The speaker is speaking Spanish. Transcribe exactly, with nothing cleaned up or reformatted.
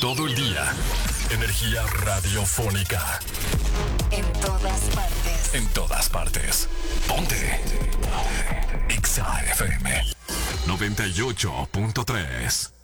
Todo el día. Energía radiofónica. En todas partes. En todas partes. Ponte. Exa F M noventa y ocho punto tres.